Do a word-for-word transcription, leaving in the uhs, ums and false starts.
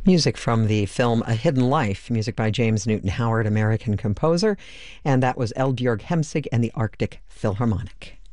Music from the film A Hidden Life, music by James Newton Howard, American composer, and that was Eldbjørg Hemsig and the Arctic Philharmonic.